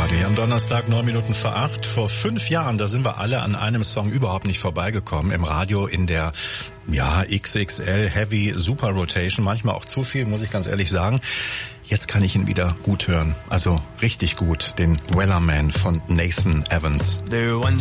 Everybody. Am Donnerstag 8:09. Vor 5 Jahren, da sind wir alle an einem Song überhaupt nicht vorbeigekommen. Im Radio in der XXL Heavy Super Rotation. Manchmal auch zu viel, muss ich ganz ehrlich sagen. Jetzt kann ich ihn wieder gut hören. Also richtig gut. Den Wellerman von Nathan Evans.